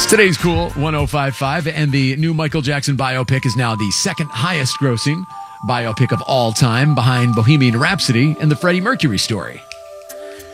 Today's Cool 1055, and the new Michael Jackson biopic is now the second highest grossing biopic of all time, behind Bohemian Rhapsody and the Freddie Mercury story.